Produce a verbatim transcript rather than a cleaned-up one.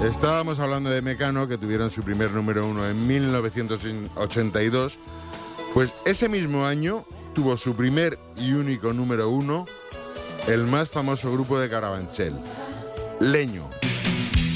Estábamos hablando de Mecano, que tuvieron su primer número uno en mil novecientos ochenta y dos. Pues ese mismo año tuvo su primer y único número uno el más famoso grupo de Carabanchel, Leño.